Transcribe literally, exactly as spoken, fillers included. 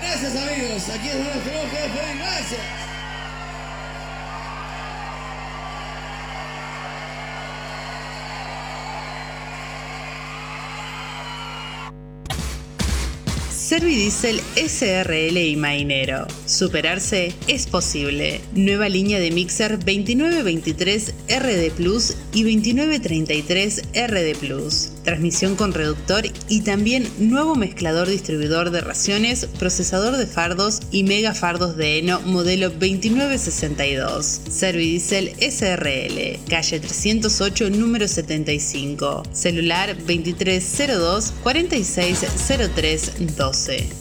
gracias amigos. Aquí nos tenemos que despedir. Gracias. Servidiesel S R L y Mainero. Superarse es posible. Nueva línea de mixer veintinueve veintitrés R D Plus y veintinueve treinta y tres R D Plus. Transmisión con reductor y también nuevo mezclador distribuidor de raciones, procesador de fardos y mega fardos de heno modelo veintinueve sesenta y dos. Servidiesel S R L, calle trescientos ocho, número setenta y cinco. Celular veintitrés cero dos, cuarenta y seis cero tres doce.